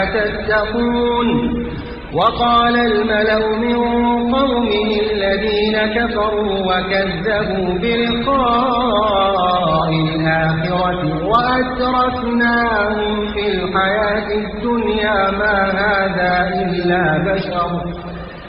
تتقون. وقال الملأ من قومه الذين كفروا وكذبوا بلقاء الآخرة وأترفناهم في الحياة الدنيا ما هذا إلا بشر